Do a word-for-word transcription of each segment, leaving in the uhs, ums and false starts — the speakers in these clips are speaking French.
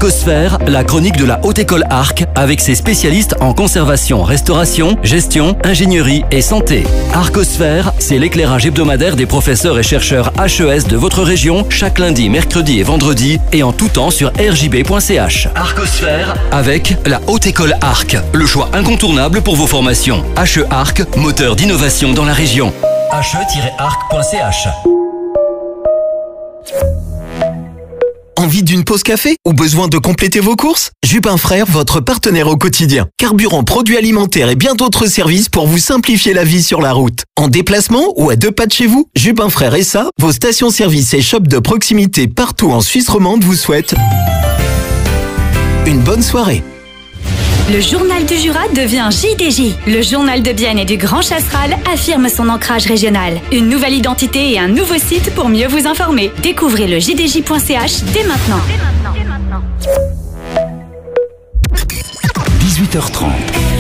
Arcosphère, la chronique de la Haute École Arc, avec ses spécialistes en conservation, restauration, gestion, ingénierie et santé. Arcosphère, c'est l'éclairage hebdomadaire des professeurs et chercheurs H E S de votre région, chaque lundi, mercredi et vendredi, et en tout temps sur r j b point c h. Arcosphère, avec la Haute École Arc, le choix incontournable pour vos formations. H E Arc, moteur d'innovation dans la région. h e tiret arc point c h. Envie d'une pause café ou besoin de compléter vos courses? Jupin Frères, votre partenaire au quotidien. Carburant, produits alimentaires et bien d'autres services pour vous simplifier la vie sur la route. En déplacement ou à deux pas de chez vous? Jupin Frères et ça, vos stations-service et shops de proximité partout en Suisse romande vous souhaitent une bonne soirée. Le journal du Jura devient J D J. Le journal de Bienne et du Grand Chasseral affirme son ancrage régional. Une nouvelle identité et un nouveau site pour mieux vous informer. Découvrez le j d j point c h dès maintenant. Dès maintenant. dix-huit heures trente.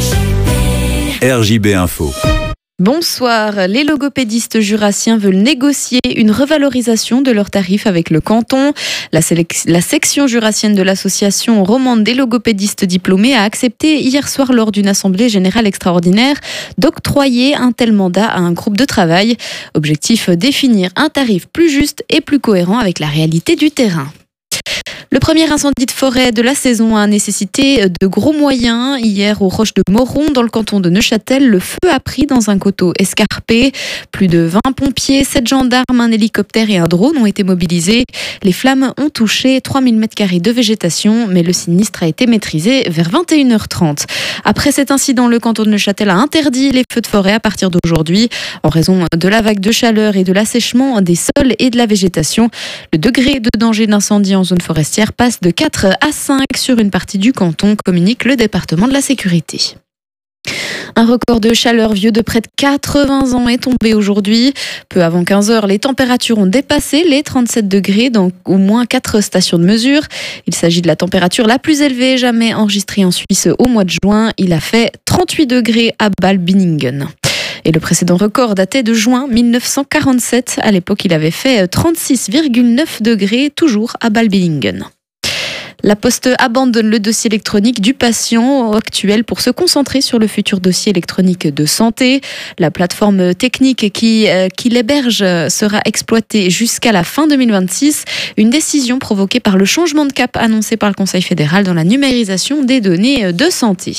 R J B Info. Bonsoir, les logopédistes jurassiens veulent négocier une revalorisation de leurs tarifs avec le canton. La, sélec- la section jurassienne de l'association romande des logopédistes diplômés a accepté hier soir lors d'une assemblée générale extraordinaire d'octroyer un tel mandat à un groupe de travail. Objectif, définir un tarif plus juste et plus cohérent avec la réalité du terrain. Le premier incendie de forêt de la saison a nécessité de gros moyens. Hier, aux Roches de Moron, dans le canton de Neuchâtel, le feu a pris dans un coteau escarpé. Plus de vingt pompiers, sept gendarmes, un hélicoptère et un drone ont été mobilisés. Les flammes ont touché trois mille mètres carrés de végétation, mais le sinistre a été maîtrisé vers vingt et une heures trente. Après cet incident, le canton de Neuchâtel a interdit les feux de forêt à partir d'aujourd'hui, en raison de la vague de chaleur et de l'assèchement des sols et de la végétation. Le degré de danger d'incendie en zone forestière passe de quatre à cinq sur une partie du canton, communique le département de la sécurité. Un record de chaleur vieux de près de quatre-vingts ans est tombé aujourd'hui. Peu avant quinze heures, les températures ont dépassé les trente-sept degrés dans au moins quatre stations de mesure. Il s'agit de la température la plus élevée jamais enregistrée en Suisse au mois de juin. Il a fait trente-huit degrés à Ballbinningen. Et le précédent record datait de juin mille neuf cent quarante-sept. À l'époque, il avait fait trente-six virgule neuf degrés, toujours à Ballbinningen. La Poste abandonne le dossier électronique du patient actuel pour se concentrer sur le futur dossier électronique de santé. La plateforme technique qui, euh, qui l'héberge sera exploitée jusqu'à la fin deux mille vingt-six. Une décision provoquée par le changement de cap annoncé par le Conseil fédéral dans la numérisation des données de santé.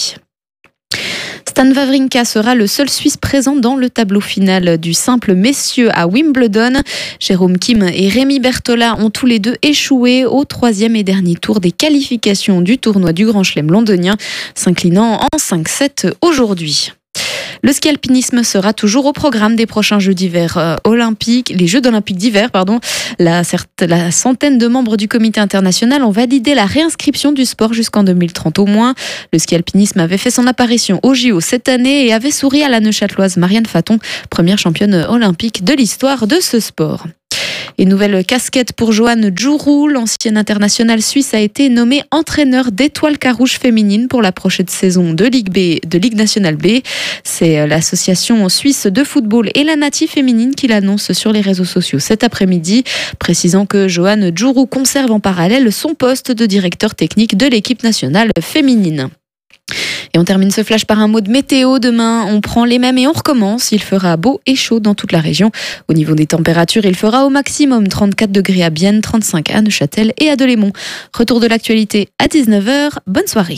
Stan Wawrinka sera le seul Suisse présent dans le tableau final du simple messieurs à Wimbledon. Jérôme Kim et Rémi Bertola ont tous les deux échoué au troisième et dernier tour des qualifications du tournoi du Grand Chelem londonien, s'inclinant en cinq sept aujourd'hui. Le ski alpinisme sera toujours au programme des prochains Jeux d'hiver euh, olympiques, les Jeux olympiques d'hiver, pardon. La, la centaine de membres du comité international ont validé la réinscription du sport jusqu'en deux mille trente au moins. Le ski alpinisme avait fait son apparition au J O cette année et avait souri à la Neuchâteloise Marianne Faton, première championne olympique de l'histoire de ce sport. Et nouvelle casquette pour Johanne Djourou, l'ancienne internationale suisse a été nommée entraîneur d'Étoile Carouge féminine pour la prochaine saison de Ligue B, de Ligue nationale B. C'est l'association suisse de football et la Nati féminine qui l'annonce sur les réseaux sociaux cet après-midi, précisant que Johanne Djourou conserve en parallèle son poste de directeur technique de l'équipe nationale féminine. Et on termine ce flash par un mot de météo. Demain, on prend les mêmes et on recommence. Il fera beau et chaud dans toute la région. Au niveau des températures, il fera au maximum trente-quatre degrés à Bienne, trente-cinq à Neuchâtel et à Delémont. Retour de l'actualité à dix-neuf heures. Bonne soirée.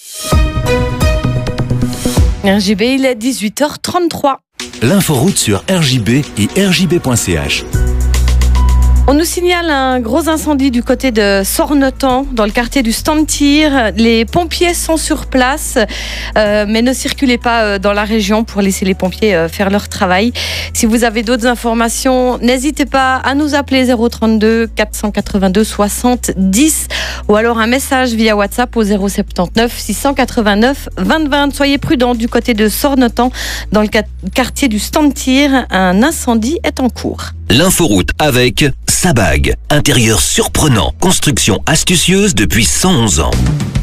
R J B, il est dix-huit heures trente-trois. L'inforoute sur R J B et r j b point c h. On nous signale un gros incendie du côté de Sornetan, dans le quartier du Stantir. Les pompiers sont sur place, euh, mais ne circulez pas dans la région pour laisser les pompiers faire leur travail. Si vous avez d'autres informations, n'hésitez pas à nous appeler zéro trente-deux quatre cent quatre-vingt-deux soixante dix ou alors un message via WhatsApp au zéro soixante-dix-neuf six cent quatre-vingt-neuf vingt vingt. Soyez prudents du côté de Sornetan, dans le quartier du Stantir. Un incendie est en cours. L'inforoute avec Sabag, intérieur surprenant, construction astucieuse depuis cent onze ans.